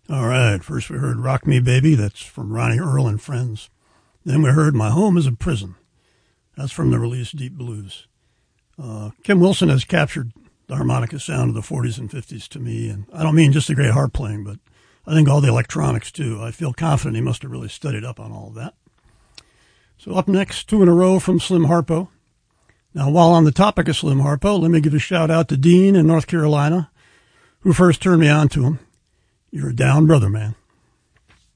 All right, first we heard Rock Me Baby, that's from Ronnie Earl and Friends. Then we heard My Home is a Prison. That's from the release Deep Blues. Kim Wilson has captured the harmonica sound of the 40s and 50s to me, and I don't mean just the great harp playing, but I think all the electronics too. I feel confident he must have really studied up on all of that. So up next, two in a row from Slim Harpo. Now, while on the topic of Slim Harpo, let me give a shout out to Dean in North Carolina, who first turned me on to him. You're a down brother, man.